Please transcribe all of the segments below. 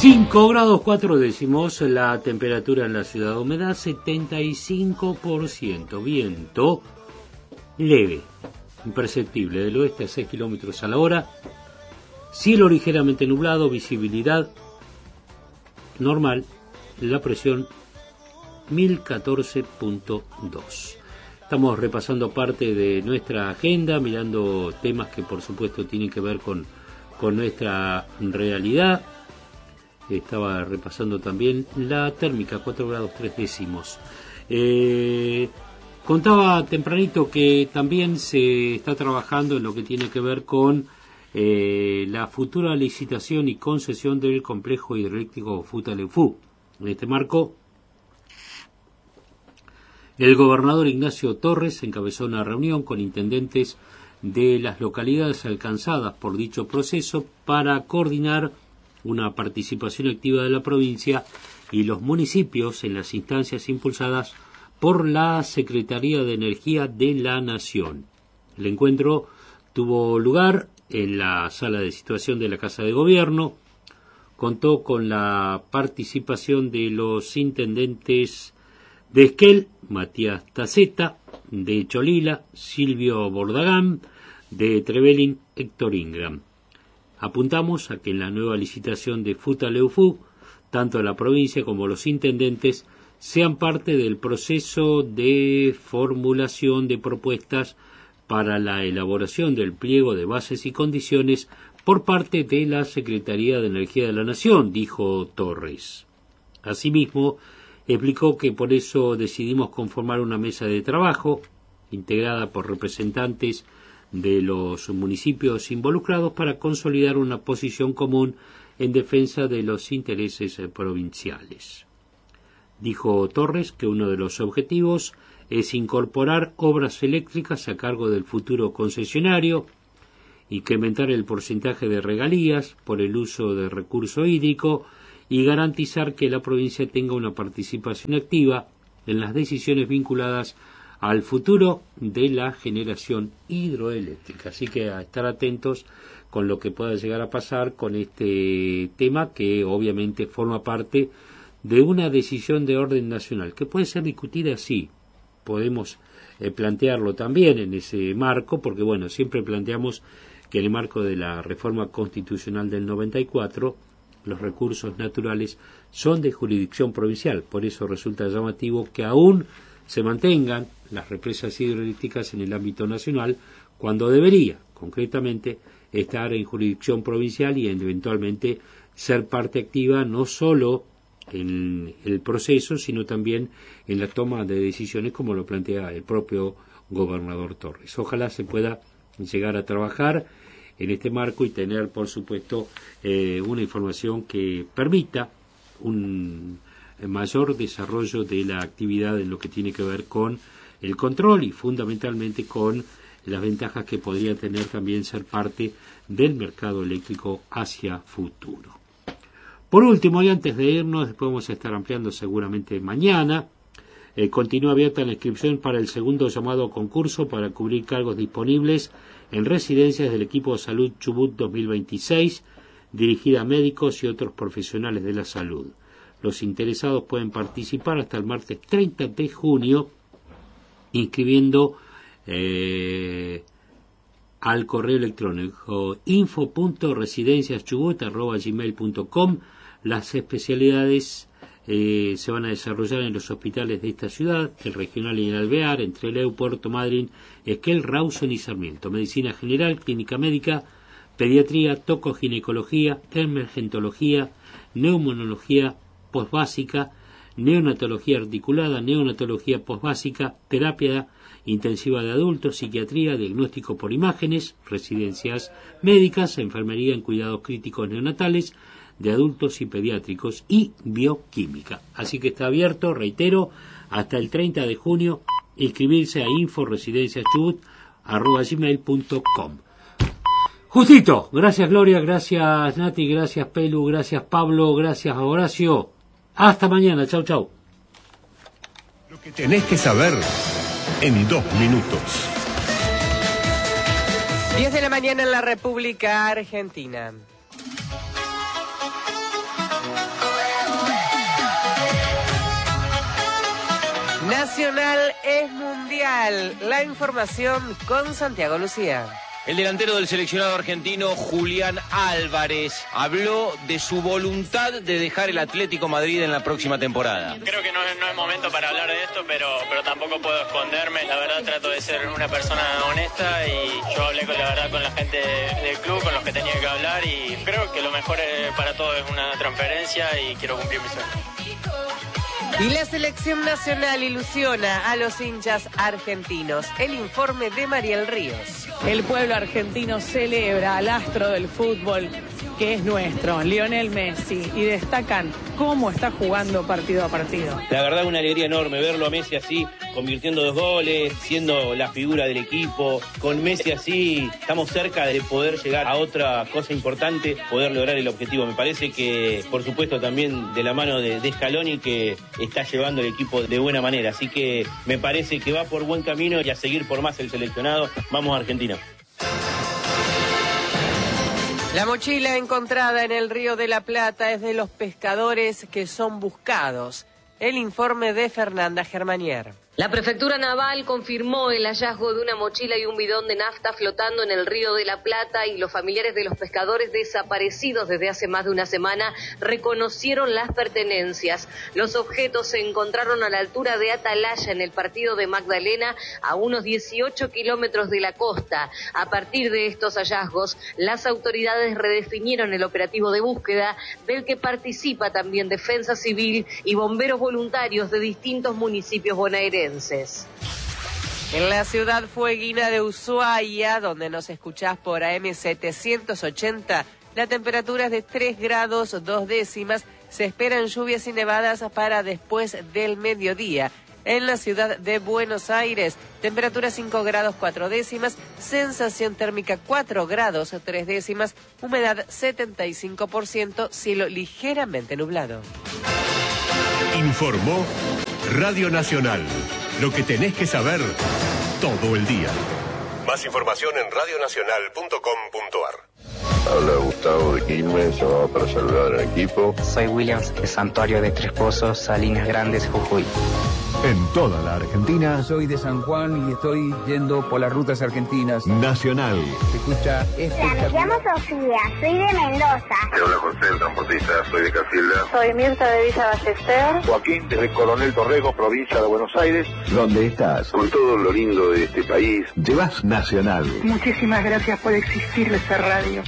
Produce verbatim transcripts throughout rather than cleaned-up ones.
cinco grados cuatro décimos, la temperatura en la ciudad, humedad setenta y cinco por ciento, viento leve, imperceptible, del oeste a seis kilómetros a la hora, cielo ligeramente nublado, visibilidad normal, la presión mil catorce punto dos. Estamos repasando parte de nuestra agenda, mirando temas que por supuesto tienen que ver con, con nuestra realidad. Estaba repasando también la térmica, cuatro grados tres décimos. Eh, contaba tempranito que también se está trabajando en lo que tiene que ver con eh, la futura licitación y concesión del complejo hidroeléctrico Futaleufú. En este marco, el gobernador Ignacio Torres encabezó una reunión con intendentes de las localidades alcanzadas por dicho proceso para coordinar una participación activa de la provincia y los municipios en las instancias impulsadas por la Secretaría de Energía de la Nación. El encuentro tuvo lugar en la sala de situación de la Casa de Gobierno, contó con la participación de los intendentes de Esquel, Matías Taceta, de Cholila, Silvio Bordagán, de Trevelin, Héctor Ingram. Apuntamos a que en la nueva licitación de Futaleufú, tanto la provincia como los intendentes sean parte del proceso de formulación de propuestas para la elaboración del pliego de bases y condiciones por parte de la Secretaría de Energía de la Nación, dijo Torres. Asimismo, explicó que por eso decidimos conformar una mesa de trabajo integrada por representantes de los municipios involucrados para consolidar una posición común en defensa de los intereses provinciales. Dijo Torres que uno de los objetivos es incorporar obras eléctricas a cargo del futuro concesionario, incrementar el porcentaje de regalías por el uso de recurso hídrico y garantizar que la provincia tenga una participación activa en las decisiones vinculadas al futuro de la generación hidroeléctrica. Así que a estar atentos con lo que pueda llegar a pasar con este tema, que obviamente forma parte de una decisión de orden nacional, que puede ser discutida así. Podemos eh, plantearlo también en ese marco, porque bueno, siempre planteamos que en el marco de la reforma constitucional del noventa y cuatro, los recursos naturales son de jurisdicción provincial. Por eso resulta llamativo que aún se mantengan las represas hidroeléctricas en el ámbito nacional, cuando debería, concretamente, estar en jurisdicción provincial y eventualmente ser parte activa no solo en el proceso, sino también en la toma de decisiones, como lo plantea el propio gobernador Torres. Ojalá se pueda llegar a trabajar en este marco y tener, por supuesto, eh, una información que permita un mayor desarrollo de la actividad en lo que tiene que ver con el control y fundamentalmente con las ventajas que podría tener también ser parte del mercado eléctrico hacia futuro. Por último, y antes de irnos, después vamos a estar ampliando seguramente mañana, eh, continúa abierta la inscripción para el segundo llamado a concurso para cubrir cargos disponibles en residencias del equipo de salud Chubut dos mil veintiséis, dirigida a médicos y otros profesionales de la salud. Los interesados pueden participar hasta el martes treinta de junio inscribiendo eh, al correo electrónico info punto residencias chubut arroba gmail punto com. Las especialidades eh, se van a desarrollar en los hospitales de esta ciudad, el regional y el alvear, entre Trelew, Puerto Madryn, Esquel, Rawson y Sarmiento. Medicina general, clínica médica, pediatría, tocoginecología, emergentología, neumonología posbásica, neonatología articulada, neonatología posbásica, terapia intensiva de adultos, psiquiatría, diagnóstico por imágenes, residencias médicas, enfermería en cuidados críticos neonatales, de adultos y pediátricos y bioquímica. Así que está abierto, reitero, hasta el treinta de junio, inscribirse a info residencias chubut arroba gmail punto com. Justito, gracias Gloria, gracias Nati, gracias Pelu, gracias Pablo, gracias Horacio. Hasta mañana, chau chau. Lo que tenés que saber en dos minutos. diez de la mañana en la República Argentina. nacional es mundial. La información con Santiago Lucía. El delantero del seleccionado argentino, Julián Álvarez, habló de su voluntad de dejar el Atlético Madrid en la próxima temporada. Creo que no, no es momento para hablar de esto, pero, pero tampoco puedo esconderme. La verdad trato de ser una persona honesta y yo hablé con la verdad con la gente del club, con los que tenía que hablar, y creo que lo mejor para todos es una transferencia y quiero cumplir mi sueño. Y la selección nacional ilusiona a los hinchas argentinos. El informe de Mariel Ríos. El pueblo argentino celebra al astro del fútbol que es nuestro, Lionel Messi, y destacan cómo está jugando partido a partido. La verdad, una alegría enorme verlo a Messi así, convirtiendo dos goles, siendo la figura del equipo. Con Messi así, estamos cerca de poder llegar a otra cosa importante, poder lograr el objetivo. Me parece que, por supuesto, también de la mano de, de Scaloni, que está llevando el equipo de buena manera. Así que me parece que va por buen camino y a seguir por más el seleccionado. Vamos a Argentina. La mochila encontrada en el Río de la Plata es de los pescadores que son buscados. El informe de Fernanda Germanier. La Prefectura Naval confirmó el hallazgo de una mochila y un bidón de nafta flotando en el Río de la Plata, y los familiares de los pescadores desaparecidos desde hace más de una semana reconocieron las pertenencias. Los objetos se encontraron a la altura de Atalaya, en el partido de Magdalena, a unos dieciocho kilómetros de la costa. A partir de estos hallazgos, las autoridades redefinieron el operativo de búsqueda, del que participa también Defensa Civil y bomberos voluntarios de distintos municipios bonaerenses. En la ciudad fueguina de Ushuaia, donde nos escuchás por A M setecientos ochenta, la temperatura es de tres grados dos décimas. Se esperan lluvias y nevadas para después del mediodía. En la ciudad de Buenos Aires, temperatura cinco grados cuatro décimas, sensación térmica cuatro grados tres décimas, humedad setenta y cinco por ciento, cielo ligeramente nublado. Informó Radio Nacional. Lo que tenés que saber todo el día. Más información en radio nacional punto com punto a r. Habla Gustavo de Quilmes, llamado para saludar al equipo. Soy Williams de Santuario de Tres Pozos, Salinas Grandes, Jujuy. En toda la Argentina. Soy de San Juan y estoy yendo por las rutas argentinas. Nacional. Se escucha espectacular. Me llamo Sofía, soy de Mendoza. Te habla José, el transportista, soy de Casilda. Soy Mirta de Villa Ballester. Joaquín, desde Coronel Torrego, provincia de Buenos Aires. ¿Dónde estás? Con todo lo lindo de este país. Llevas Nacional. Muchísimas gracias por existir esta radio.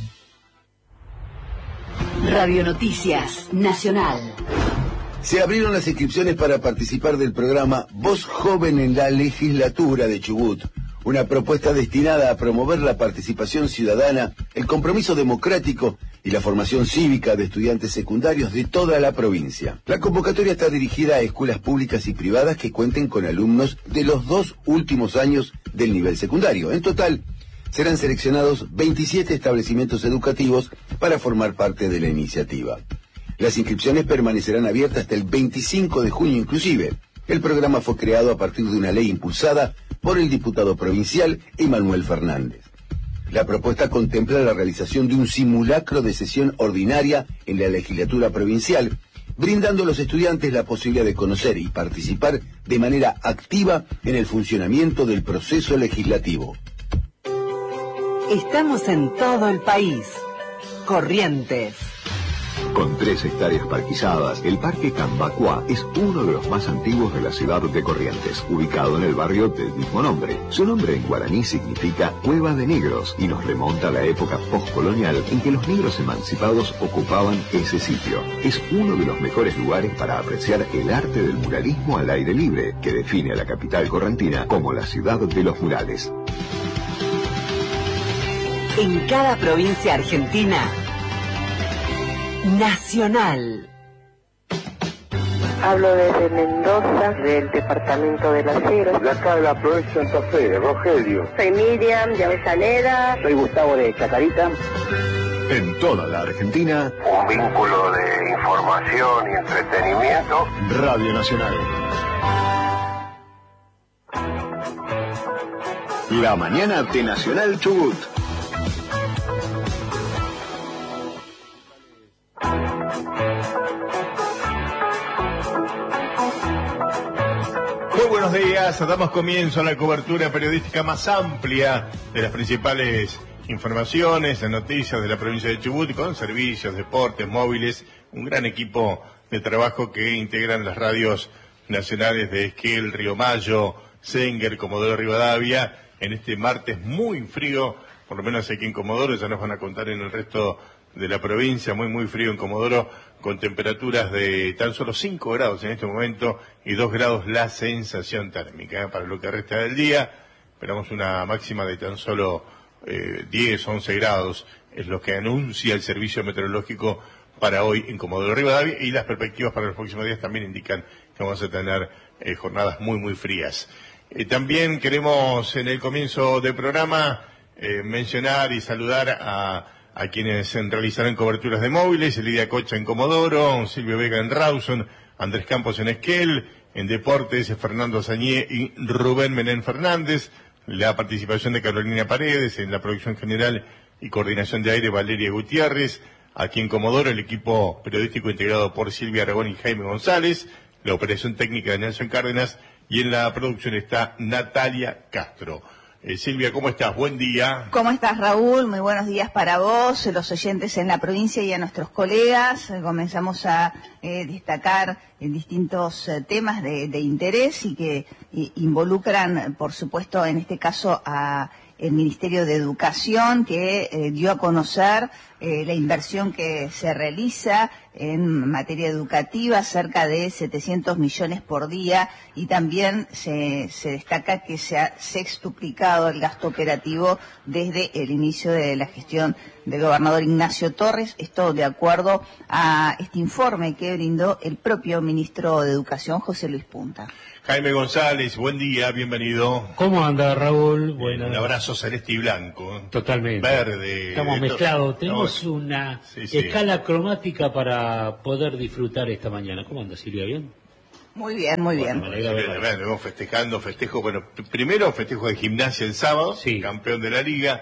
Radio Noticias Nacional. Se abrieron las inscripciones para participar del programa Voz Joven en la Legislatura de Chubut, una propuesta destinada a promover la participación ciudadana, el compromiso democrático y la formación cívica de estudiantes secundarios de toda la provincia. La convocatoria está dirigida a escuelas públicas y privadas que cuenten con alumnos de los dos últimos años del nivel secundario. En total, serán seleccionados veintisiete establecimientos educativos para formar parte de la iniciativa. Las inscripciones permanecerán abiertas hasta el veinticinco de junio inclusive. El programa fue creado a partir de una ley impulsada por el diputado provincial Emanuel Fernández. La propuesta contempla la realización de un simulacro de sesión ordinaria en la legislatura provincial, brindando a los estudiantes la posibilidad de conocer y participar de manera activa en el funcionamiento del proceso legislativo. Estamos en todo el país. Corrientes. Con tres hectáreas parquizadas, el Parque Cambacuá es uno de los más antiguos de la ciudad de Corrientes, ubicado en el barrio del mismo nombre. Su nombre en guaraní significa Cueva de Negros y nos remonta a la época postcolonial en que los negros emancipados ocupaban ese sitio. Es uno de los mejores lugares para apreciar el arte del muralismo al aire libre, que define a la capital correntina como la ciudad de los murales. En cada provincia argentina, Nacional. Hablo desde Mendoza, del departamento de Las Heras. De acá de la provincia de Santa Fe, Rogelio. Soy Miriam de Avellaneda. Soy Gustavo de Chacarita. En toda la Argentina, un vínculo de información y entretenimiento. Radio Nacional. La mañana de Nacional Chubut. Muy buenos días, damos comienzo a la cobertura periodística más amplia de las principales informaciones, noticias de la provincia de Chubut, con servicios, deportes, móviles, un gran equipo de trabajo que integran las radios nacionales de Esquel, Río Mayo, Senguer, Comodoro Rivadavia, en este martes muy frío, por lo menos aquí en Comodoro, ya nos van a contar en el resto de la provincia, muy muy frío en Comodoro, con temperaturas de tan solo cinco grados en este momento y dos grados la sensación térmica. Para lo que resta del día, esperamos una máxima de tan solo eh, diez, once grados, es lo que anuncia el servicio meteorológico para hoy en Comodoro Rivadavia, y las perspectivas para los próximos días también indican que vamos a tener eh, jornadas muy muy frías. Eh, también queremos en el comienzo del programa eh, mencionar y saludar a a quienes realizarán coberturas de móviles: Lidia Cocha en Comodoro, Silvio Vega en Rawson, Andrés Campos en Esquel, en Deportes Fernando Sañé y Rubén Menén Fernández, la participación de Carolina Paredes, en la producción general y coordinación de aire Valeria Gutiérrez, aquí en Comodoro el equipo periodístico integrado por Silvia Aragón y Jaime González, la operación técnica de Nelson Cárdenas, y en la producción está Natalia Castro. Eh, Silvia, ¿cómo estás? Buen día. ¿Cómo estás, Raúl? Muy buenos días para vos, los oyentes en la provincia y a nuestros colegas. Eh, comenzamos a eh, destacar en distintos eh, temas de, de interés y que y, involucran, por supuesto, en este caso a el Ministerio de Educación, que eh, dio a conocer eh, la inversión que se realiza en materia educativa, cerca de setecientos millones por día, y también se, se destaca que se ha sextuplicado el gasto operativo desde el inicio de la gestión del gobernador Ignacio Torres, esto de acuerdo a este informe que brindó el propio ministro de Educación, José Luis Punta. Jaime González, buen día, bienvenido. ¿Cómo anda, Raúl? Bueno, un abrazo celeste y blanco. Totalmente. Verde. Estamos mezclados. Tenemos Estamos... una sí, sí. escala cromática para poder disfrutar esta mañana. ¿Cómo anda, Silvia? ¿Bien? Muy bien, muy bien. Bueno, bien, bien, bien. Vamos festejando, festejo, bueno, primero festejo de Gimnasia el sábado, sí. Campeón de la liga.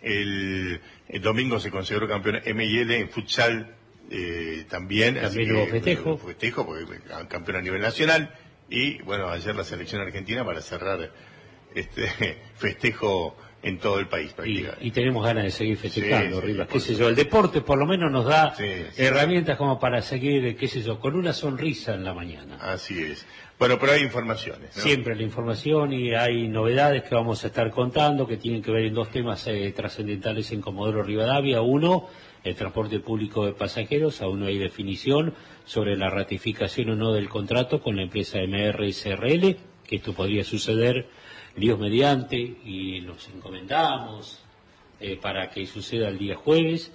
El, el domingo se consideró campeón M I L en futsal eh, también. También hubo festejo. Festejo, porque campeón a nivel nacional. Y bueno, ayer la selección argentina para cerrar este festejo en todo el país prácticamente. Y, y tenemos ganas de seguir festejando, sí, Rivas, sí, qué sé yo. El deporte por lo menos nos da sí, herramientas sí. como para seguir, qué sé yo, con una sonrisa en la mañana. Así es. Bueno, pero hay informaciones, ¿no? Siempre la información, y hay novedades que vamos a estar contando que tienen que ver en dos temas eh, trascendentales en Comodoro Rivadavia. Uno, el transporte público de pasajeros. Aún no hay definición sobre la ratificación o no del contrato con la empresa M R S R L, que esto podría suceder Dios mediante, y nos encomendamos eh, para que suceda el día jueves.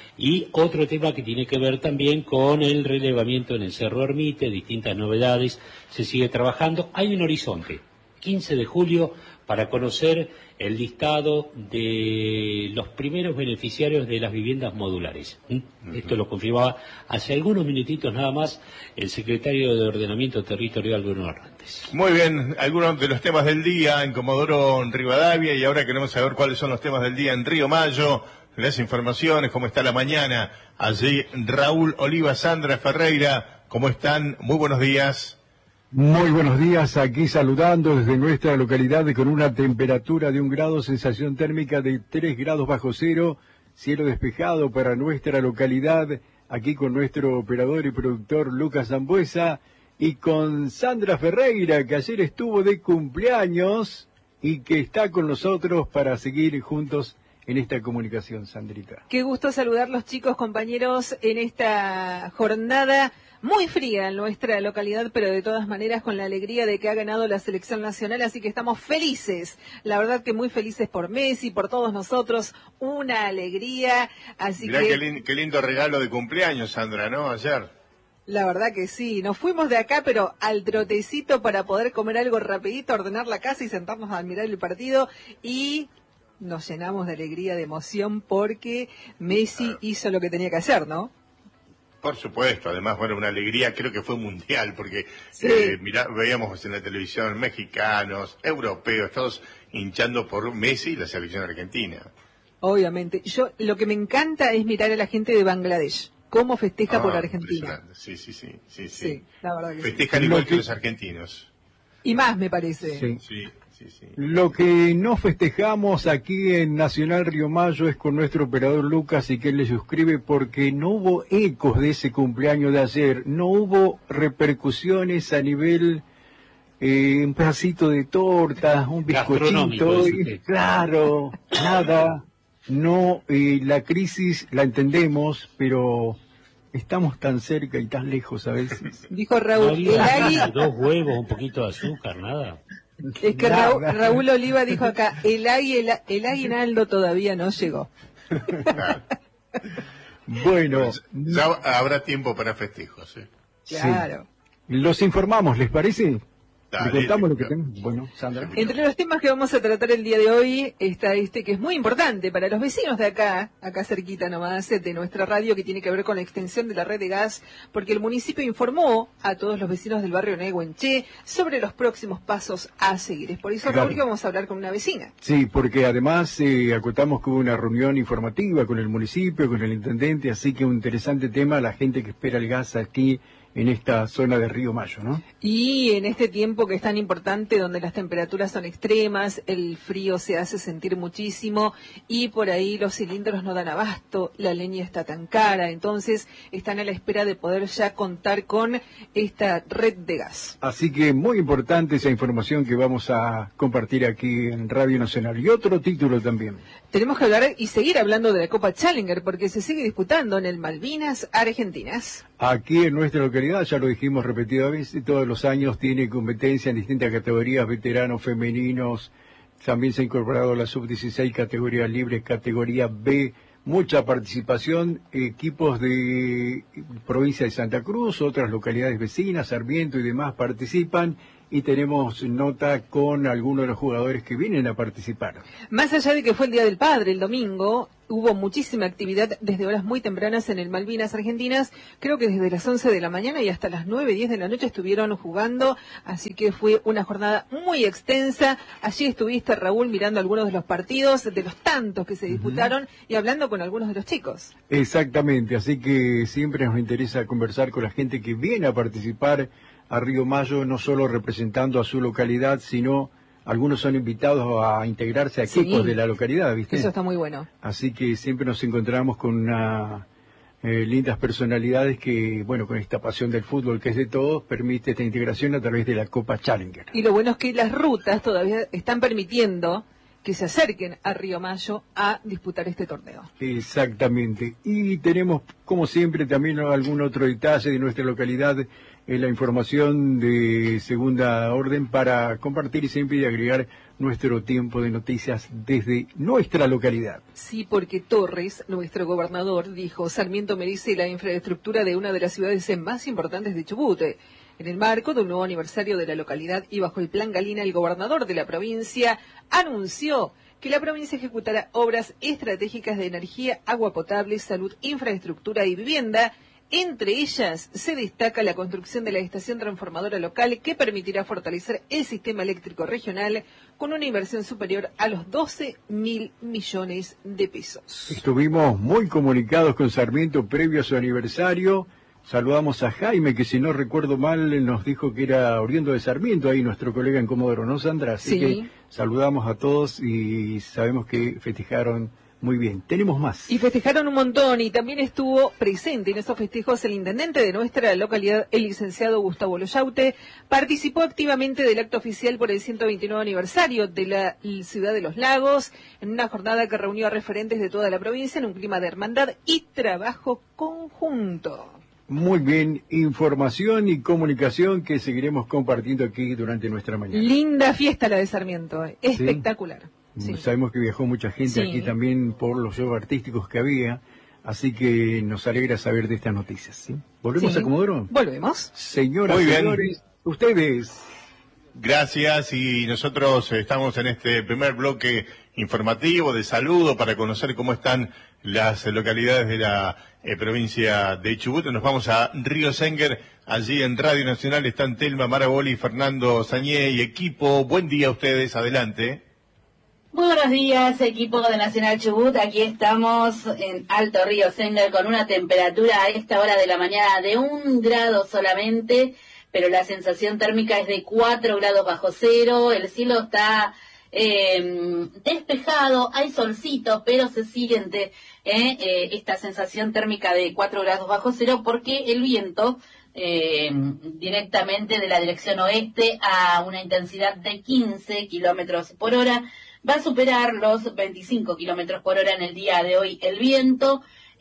Y otro tema que tiene que ver también con el relevamiento en el Cerro Ermite, distintas novedades, se sigue trabajando. Hay un horizonte, quince de julio, para conocer el listado de los primeros beneficiarios de las viviendas modulares. ¿Mm? Uh-huh. Esto lo confirmaba hace algunos minutitos nada más el secretario de Ordenamiento Territorial, Bruno Hernández. Muy bien, algunos de los temas del día en Comodoro Rivadavia, y ahora queremos saber cuáles son los temas del día en Río Mayo. Las informaciones, cómo está la mañana. Allí Raúl Oliva, Sandra Ferreira, ¿cómo están? Muy buenos días. Muy buenos días, aquí saludando desde nuestra localidad con una temperatura de un grado, sensación térmica de tres grados bajo cero, cielo despejado para nuestra localidad, aquí con nuestro operador y productor Lucas Zambuesa y con Sandra Ferreira, que ayer estuvo de cumpleaños y que está con nosotros para seguir juntos en esta comunicación, Sandrita. Qué gusto saludar los chicos, compañeros, en esta jornada muy fría en nuestra localidad, pero de todas maneras con la alegría de que ha ganado la selección nacional, así que estamos felices, la verdad que muy felices por Messi, por todos nosotros, una alegría, así Mirá que... Qué, lindo, qué lindo regalo de cumpleaños, Sandra, ¿no? Ayer. La verdad que sí, nos fuimos de acá, pero al trotecito para poder comer algo rapidito, ordenar la casa y sentarnos a mirar el partido, y nos llenamos de alegría, de emoción, porque Messi claro. hizo lo que tenía que hacer, ¿no? Por supuesto, además, bueno, una alegría, creo que fue mundial, porque sí. eh, mirá, veíamos en la televisión mexicanos, europeos, todos hinchando por Messi y la selección argentina. Obviamente. Yo, lo que me encanta es mirar a la gente de Bangladesh, cómo festeja ah, por Argentina. Sí, sí, sí, sí, sí. sí la verdad que Festejan sí. igual que los argentinos. Y más, me parece. Sí. Sí, sí, sí. Lo que no festejamos aquí en Nacional Río Mayo es con nuestro operador Lucas y que él le suscribe porque no hubo ecos de ese cumpleaños de ayer, no hubo repercusiones a nivel eh, un pedacito de torta, un bizcochito, y, claro, nada, no, eh, la crisis la entendemos, pero estamos tan cerca y tan lejos a veces. Dijo Raúl, No había el agui... dos huevos, un poquito de azúcar, nada. Es que Raúl, Raúl Oliva dijo acá, el, agui, el, el aguinaldo todavía no llegó. Bueno, Pues ya habrá tiempo para festejos. ¿eh? Claro. Sí. Los informamos, ¿les parece? Dale, ¿Le contamos lo que dale. tenemos? Bueno, Sandra. Entre los temas que vamos a tratar el día de hoy está este que es muy importante para los vecinos de acá, acá cerquita nomás, de nuestra radio, que tiene que ver con la extensión de la red de gas, porque el municipio informó a todos los vecinos del barrio Nehuenche sobre los próximos pasos a seguir. Es por eso, Claro. Raúl, que vamos a hablar con una vecina. Sí, porque además eh, acotamos que hubo una reunión informativa con el municipio, con el intendente, así que un interesante tema, la gente que espera el gas aquí en esta zona de Río Mayo, ¿no? Y en este tiempo que es tan importante, donde las temperaturas son extremas, el frío se hace sentir muchísimo y por ahí los cilindros no dan abasto, la leña está tan cara, entonces están a la espera de poder ya contar con esta red de gas. Así que muy importante esa información que vamos a compartir aquí en Radio Nacional. Y otro título también. Tenemos que hablar y seguir hablando de la Copa Challenger, porque se sigue disputando en el Malvinas Argentinas. Aquí en nuestra localidad, ya lo dijimos repetidas veces, todos los años tiene competencia en distintas categorías, veteranos, femeninos, también se ha incorporado la sub dieciséis, categoría libre, categoría B, mucha participación, equipos de provincia de Santa Cruz, otras localidades vecinas, Sarmiento y demás participan, y tenemos nota con algunos de los jugadores que vienen a participar. Más allá de que fue el Día del Padre el domingo, hubo muchísima actividad desde horas muy tempranas en el Malvinas Argentinas. Creo que desde las once de la mañana y hasta las nueve, diez de la noche estuvieron jugando, así que fue una jornada muy extensa. Allí estuviste, Raúl, mirando algunos de los partidos, de los tantos que se disputaron, uh-huh. y hablando con algunos de los chicos. Exactamente, así que siempre nos interesa conversar con la gente que viene a participar a Río Mayo, no solo representando a su localidad, sino algunos son invitados a integrarse a equipos sí, de la localidad, ¿viste? Eso está muy bueno. Así que siempre nos encontramos con una, eh, lindas personalidades que, bueno, con esta pasión del fútbol que es de todos, permite esta integración a través de la Copa Challenger. Y lo bueno es que las rutas todavía están permitiendo que se acerquen a Río Mayo a disputar este torneo. Exactamente. Y tenemos, como siempre, también algún otro detalle de nuestra localidad, en la información de segunda orden para compartir y siempre agregar nuestro tiempo de noticias desde nuestra localidad. Sí, porque Torres, nuestro gobernador, dijo, Sarmiento merece la infraestructura de una de las ciudades más importantes de Chubut. En el marco de un nuevo aniversario de la localidad y bajo el Plan Galina, el gobernador de la provincia anunció que la provincia ejecutará obras estratégicas de energía, agua potable, salud, infraestructura y vivienda. Entre ellas se destaca la construcción de la estación transformadora local que permitirá fortalecer el sistema eléctrico regional con una inversión superior a los doce mil millones de pesos. Estuvimos muy comunicados con Sarmiento previo a su aniversario. Saludamos a Jaime, que si no recuerdo mal nos dijo que era oriundo de Sarmiento, ahí nuestro colega en Comodoro, ¿no, Sandra? Así sí. que saludamos a todos y sabemos que festejaron muy bien. Tenemos más. Y festejaron un montón y también estuvo presente en esos festejos el intendente de nuestra localidad, el licenciado Gustavo Loyaute. Participó activamente del acto oficial por el ciento veintinueve aniversario de la ciudad de Los Lagos, en una jornada que reunió a referentes de toda la provincia en un clima de hermandad y trabajo conjunto. Muy bien, información y comunicación que seguiremos compartiendo aquí durante nuestra mañana. Linda fiesta la de Sarmiento, espectacular. ¿Sí? Sí. Sabemos que viajó mucha gente sí. aquí también por los shows artísticos que había, así que nos alegra saber de estas noticias. ¿Sí? ¿Volvemos sí. a Comodoro? Volvemos. Señoras y señores, ustedes. Gracias, y nosotros estamos en este primer bloque informativo de saludo para conocer cómo están las localidades de la eh, provincia de Chubut. Nos vamos a Río Senguer, allí en Radio Nacional están Telma Maraboli, Fernando Sañé y equipo. Buen día a ustedes, adelante. Muy buenos días, equipo de Nacional Chubut. Aquí estamos en Alto Río Senguer con una temperatura a esta hora de la mañana de un grado solamente, pero la sensación térmica es de cuatro grados bajo cero, el cielo está eh, despejado, hay solcito, pero se siente eh, eh, esta sensación térmica de cuatro grados bajo cero porque el viento eh, directamente de la dirección oeste a una intensidad de quince kilómetros por hora va a superar los veinticinco kilómetros por hora en el día de hoy el viento.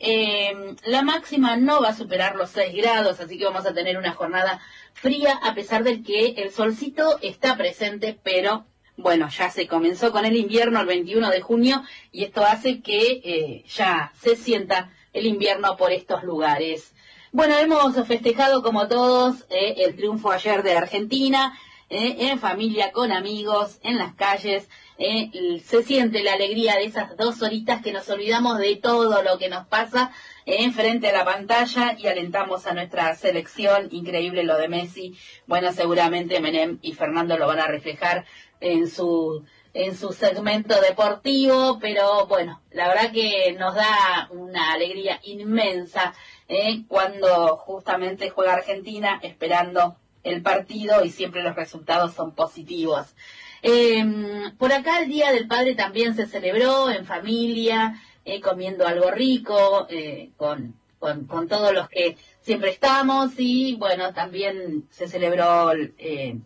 Eh, la máxima no va a superar los seis grados, así que vamos a tener una jornada fría a pesar de que el solcito está presente, pero bueno, ya se comenzó con el invierno el veintiuno de junio y esto hace que eh, ya se sienta el invierno por estos lugares. Bueno, hemos festejado como todos eh, el triunfo ayer de Argentina, eh, en familia, con amigos, en las calles. Eh, se siente la alegría de esas dos horitas que nos olvidamos de todo lo que nos pasa eh, frente a la pantalla y alentamos a nuestra selección. Increíble lo de Messi. Bueno, seguramente Menem y Fernando lo van a reflejar en su en su segmento deportivo, pero bueno, la verdad que nos da una alegría inmensa eh, cuando justamente juega Argentina, esperando el partido y siempre los resultados son positivos. Eh, por acá el Día del Padre también se celebró en familia, eh, comiendo algo rico, eh, con, con, con todos los que siempre estamos y bueno, también se celebró eh,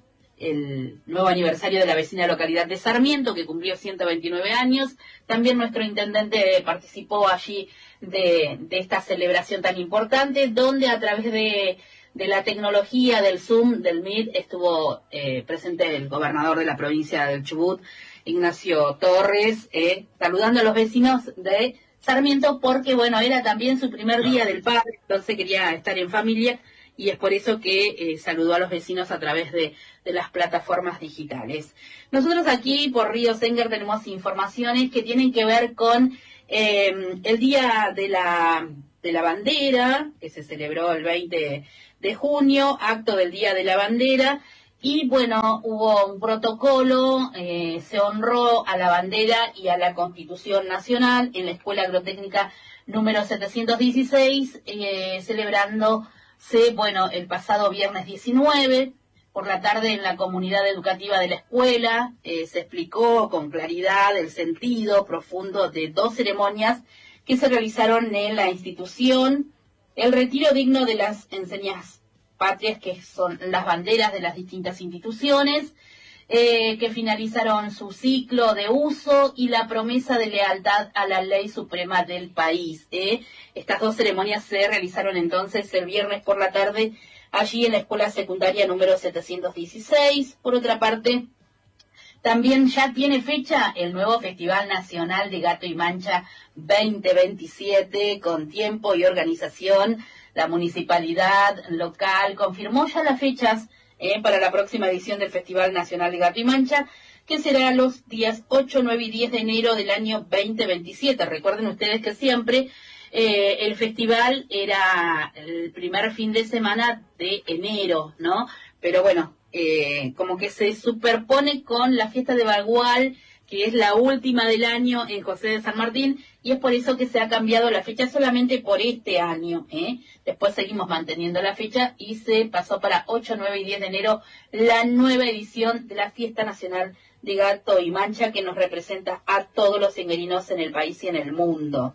el nuevo aniversario de la vecina localidad de Sarmiento, que cumplió ciento veintinueve años. También nuestro intendente participó allí de, de esta celebración tan importante, donde a través de de la tecnología del Zoom, del Meet, estuvo eh, presente el gobernador de la provincia del Chubut, Ignacio Torres, eh, saludando a los vecinos de Sarmiento, porque bueno, era también su primer día del padre, entonces quería estar en familia, y es por eso que eh, saludó a los vecinos a través de, de las plataformas digitales. Nosotros aquí por Río Senger tenemos informaciones que tienen que ver con eh, el Día de la, de la Bandera, que se celebró el veinte de junio, acto del Día de la Bandera, y bueno, hubo un protocolo, eh, se honró a la bandera y a la Constitución Nacional en la Escuela Agrotécnica número setecientos dieciséis, eh, celebrándose, bueno, el pasado viernes diecinueve, por la tarde en la comunidad educativa de la escuela, eh, se explicó con claridad el sentido profundo de dos ceremonias que se realizaron en la institución: el retiro digno de las enseñas patrias, que son las banderas de las distintas instituciones, eh, que finalizaron su ciclo de uso, y la promesa de lealtad a la ley suprema del país. Eh. Estas dos ceremonias se realizaron entonces el viernes por la tarde, allí en la escuela secundaria número setecientos dieciséis. Por otra parte, también ya tiene fecha el nuevo Festival Nacional de Gato y Mancha veinte veintisiete, con tiempo y organización. La municipalidad local confirmó ya las fechas eh, para la próxima edición del Festival Nacional de Gato y Mancha, que será los días ocho, nueve y diez de enero del año veinte veintisiete. Recuerden ustedes que siempre eh, el festival era el primer fin de semana de enero, ¿no? Pero bueno, Eh, como que se superpone con la fiesta de Bagual, que es la última del año en José de San Martín, y es por eso que se ha cambiado la fecha solamente por este año, ¿eh? Después seguimos manteniendo la fecha y se pasó para ocho, nueve y diez de enero la nueva edición de la Fiesta Nacional de Gato y Mancha, que nos representa a todos los sanguerinos en el país y en el mundo.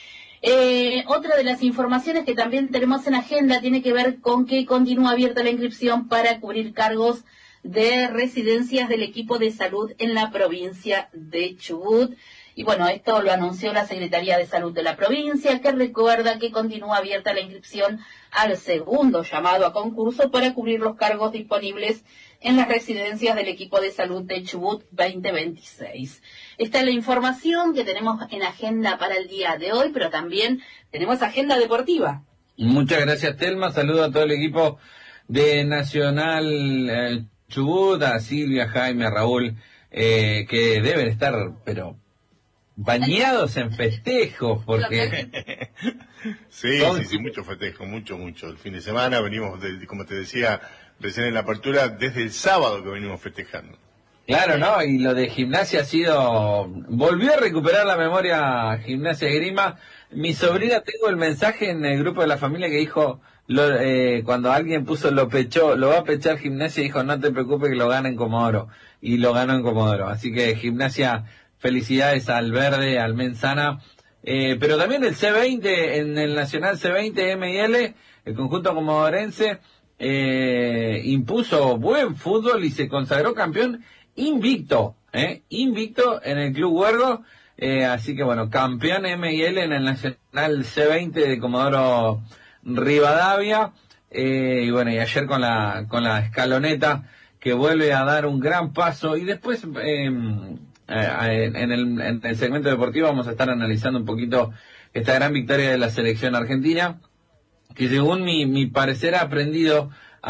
Eh, otra de las informaciones que también tenemos en agenda tiene que ver con que continúa abierta la inscripción para cubrir cargos de residencias del equipo de salud en la provincia de Chubut. Y bueno, esto lo anunció la Secretaría de Salud de la provincia, que recuerda que continúa abierta la inscripción al segundo llamado a concurso para cubrir los cargos disponibles en las residencias del equipo de salud de Chubut veinte veintiséis. Esta es la información que tenemos en agenda para el día de hoy, pero también tenemos agenda deportiva. Muchas gracias, Telma. Saludo a todo el equipo de Nacional eh, Chubut, a Silvia, Jaime, a Raúl, eh, que deben estar, pero bañados en festejos, porque... sí, sí, sí, mucho festejo, mucho, mucho. El fin de semana venimos, de, como te decía recién en la apertura, desde el sábado que venimos festejando. Claro, ¿no? Y lo de Gimnasia ha sido... Volvió a recuperar la memoria Gimnasia Esgrima. Mi sobrina, tengo el mensaje en el grupo de la familia que dijo, lo, eh, cuando alguien puso lo pechó, lo va a pechar Gimnasia, dijo no te preocupes que lo gana en Comodoro, y lo ganó en Comodoro. Así que Gimnasia, felicidades al Verde, al Menzana, eh, pero también el C veinte, en el Nacional C veinte M y L, el conjunto comodorense eh, impuso buen fútbol y se consagró campeón invicto, eh, invicto en el Club Huergo. Eh, así que bueno, campeón M y L en el Nacional C veinte de Comodoro Rivadavia, eh, y bueno, y ayer con la con la escaloneta que vuelve a dar un gran paso, y después eh, eh, en, el, en el segmento deportivo vamos a estar analizando un poquito esta gran victoria de la selección argentina, que según mi, mi parecer ha aprendido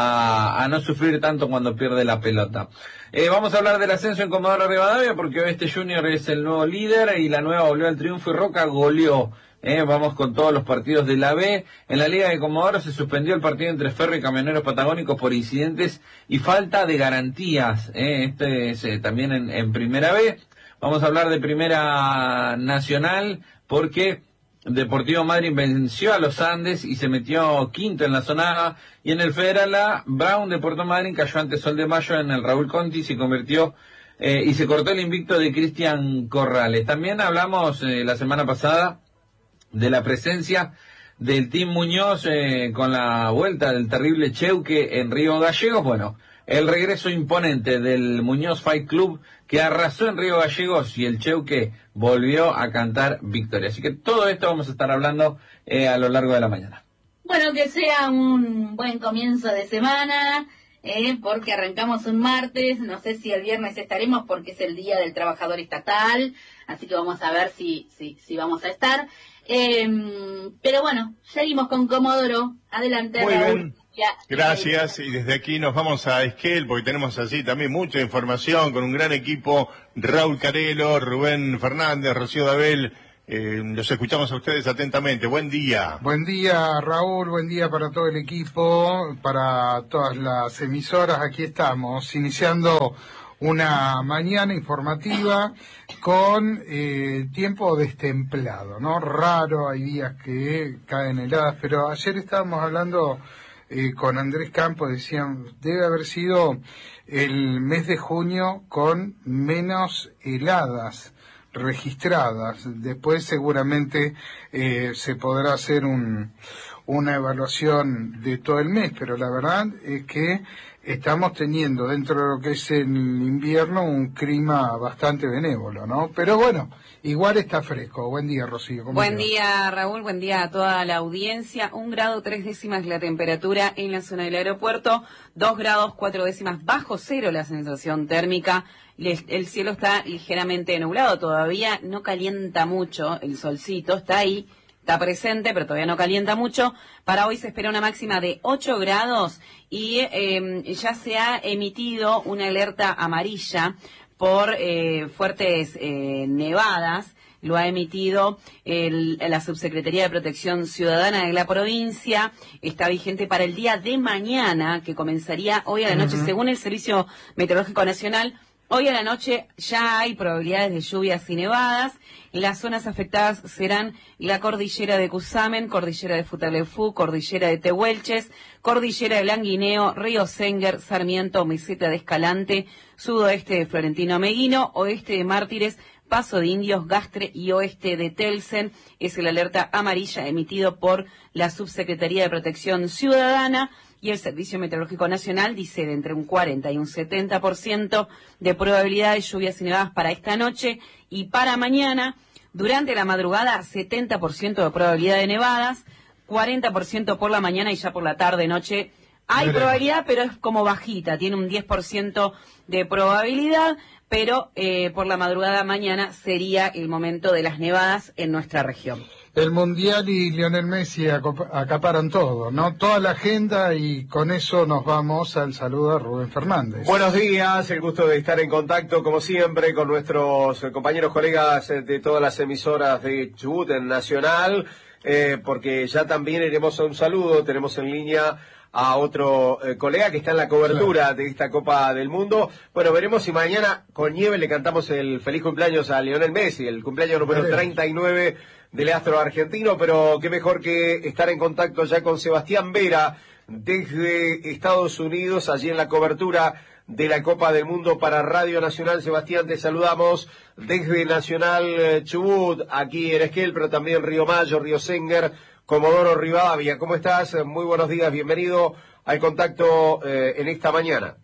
a, a no sufrir tanto cuando pierde la pelota. Eh, vamos a hablar del ascenso en Comodoro Rivadavia, porque Oeste Junior es el nuevo líder y la nueva volvió al triunfo y Roca goleó. Eh, vamos con todos los partidos de la B. En la Liga de Comodoro se suspendió el partido entre Ferro y Camioneros Patagónicos por incidentes y falta de garantías. Eh, este es eh, también en, en Primera B. Vamos a hablar de Primera Nacional, porque Deportivo Madryn venció a los Andes y se metió quinto en la zona A, y en el Federal A, Brown de Puerto Madryn cayó ante Sol de Mayo en el Raúl Conti y se convirtió eh, y se cortó el invicto de Cristian Corrales. También hablamos eh, la semana pasada de la presencia del Team Muñoz eh, con la vuelta del terrible Cheuque en Río Gallegos. Bueno, el regreso imponente del Muñoz Fight Club, que arrasó en Río Gallegos, y el Cheuque volvió a cantar victoria. Así que todo esto vamos a estar hablando eh, a lo largo de la mañana. Bueno, que sea un buen comienzo de semana, eh, porque arrancamos un martes, no sé si el viernes estaremos porque es el Día del Trabajador Estatal, así que vamos a ver si, si, si vamos a estar. Eh, pero bueno, seguimos con Comodoro. Adelante, Muy Raúl. bien. Gracias, y desde aquí nos vamos a Esquel, porque tenemos así también mucha información con un gran equipo: Raúl Carelo, Rubén Fernández, Rocío Dabel. Eh, los escuchamos a ustedes atentamente. Buen día. Buen día, Raúl, buen día para todo el equipo, para todas las emisoras. Aquí estamos, iniciando una mañana informativa con eh, tiempo destemplado, ¿no? Raro, hay días que caen heladas, pero ayer estábamos hablando eh, con Andrés Campos, decían, debe haber sido el mes de junio con menos heladas registradas. Después seguramente eh, se podrá hacer un, una evaluación de todo el mes, pero la verdad es que estamos teniendo dentro de lo que es el invierno un clima bastante benévolo, ¿no? Pero bueno, igual está fresco. Buen día, Rocío. ¿Cómo Buen te va? día, Raúl. Buen día a toda la audiencia. Un grado tres décimas la temperatura en la zona del aeropuerto. Dos grados cuatro décimas bajo cero la sensación térmica. El cielo está ligeramente nublado todavía. No calienta mucho el solcito. Está ahí. Está presente, pero todavía no calienta mucho. Para hoy se espera una máxima de ocho grados y eh, ya se ha emitido una alerta amarilla por eh, fuertes eh, nevadas. Lo ha emitido el, la Subsecretaría de Protección Ciudadana de la provincia. Está vigente para el día de mañana, que comenzaría hoy a la noche, uh-huh. Según el Servicio Meteorológico Nacional. Hoy a la noche ya hay probabilidades de lluvias y nevadas. Las zonas afectadas serán la cordillera de Cusamen, cordillera de Futaleufú, cordillera de Tehuelches, cordillera de Languineo, Río Senguer, Sarmiento, Meseta de Escalante, sudoeste de Florentino Meguino, oeste de Mártires, Paso de Indios, Gastre y oeste de Telsen. Es el alerta amarilla emitido por la Subsecretaría de Protección Ciudadana. Y el Servicio Meteorológico Nacional dice de entre un cuarenta y un setenta por ciento de probabilidad de lluvias y nevadas para esta noche y para mañana. Durante la madrugada, setenta por ciento de probabilidad de nevadas, cuarenta por ciento por la mañana, y ya por la tarde-noche hay Mira. probabilidad, pero es como bajita, tiene un diez por ciento de probabilidad, pero eh, por la madrugada mañana sería el momento de las nevadas en nuestra región. El Mundial y Lionel Messi acaparan todo, ¿no? Toda la agenda, y con eso nos vamos al saludo a Rubén Fernández. Buenos días, el gusto de estar en contacto, como siempre, con nuestros compañeros, colegas de todas las emisoras de Chubut en Nacional, eh, porque ya también iremos a un saludo, tenemos en línea a otro eh, colega que está en la cobertura claro. de esta Copa del Mundo. Bueno, veremos si mañana con nieve le cantamos el feliz cumpleaños a Lionel Messi, el cumpleaños número treinta y nueve del astro argentino, pero qué mejor que estar en contacto ya con Sebastián Vera desde Estados Unidos, allí en la cobertura de la Copa del Mundo para Radio Nacional. Sebastián, te saludamos desde Nacional Chubut, aquí en Esquel, pero también Río Mayo, Río Senguer, Comodoro Rivadavia. ¿Cómo estás? Muy buenos días, bienvenido al contacto eh, en esta mañana.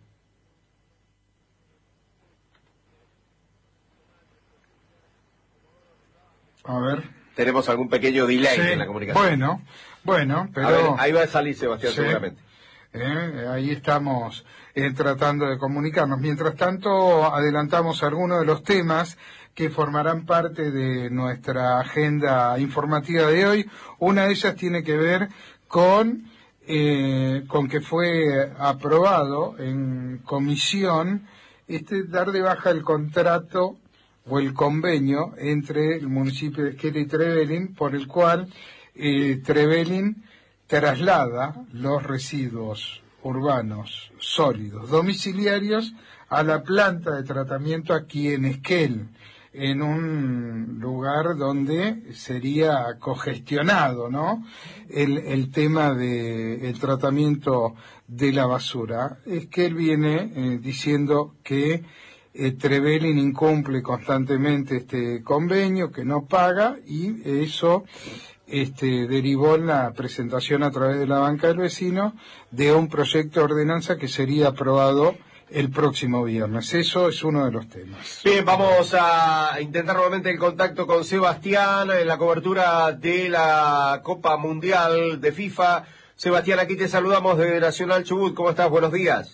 A ver. Tenemos algún pequeño delay sí, en la comunicación. Bueno, bueno, pero... A ver, ahí va a salir Sebastián, sí, seguramente. Eh, ahí estamos eh, tratando de comunicarnos. Mientras tanto, adelantamos algunos de los temas que formarán parte de nuestra agenda informativa de hoy. Una de ellas tiene que ver con, eh, con que fue aprobado en comisión este dar de baja el contrato o el convenio entre el municipio de Esquel y Trevelin, por el cual eh, Trevelin traslada los residuos urbanos sólidos domiciliarios a la planta de tratamiento aquí en Esquel, en un lugar donde sería congestionado, ¿no?, el, el tema de el tratamiento de la basura. Esquel viene eh, diciendo que eh, Trevelin incumple constantemente este convenio, que no paga, y eso este derivó en la presentación a través de la banca del vecino de un proyecto de ordenanza que sería aprobado el próximo viernes. Eso es uno de los temas. Bien, vamos a intentar nuevamente el contacto con Sebastián en la cobertura de la Copa Mundial de FIFA. Sebastián, aquí te saludamos desde Nacional Chubut. ¿Cómo estás? Buenos días.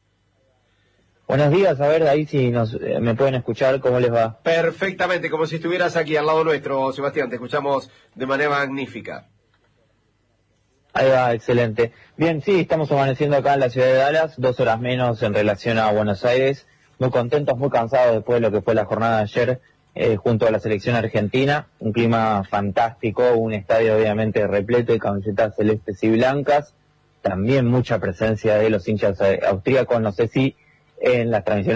Buenos días, a ver ahí si nos, eh, me pueden escuchar, ¿cómo les va? Perfectamente, como si estuvieras aquí al lado nuestro, Sebastián, te escuchamos de manera magnífica. Ahí va, excelente. Bien, sí, estamos amaneciendo acá en la ciudad de Dallas, dos horas menos en relación a Buenos Aires, muy contentos, muy cansados después de lo que fue la jornada de ayer eh, junto a la selección argentina, un clima fantástico, un estadio obviamente repleto de camisetas celestes y blancas, también mucha presencia de los hinchas austríacos, no sé si en las transmisiones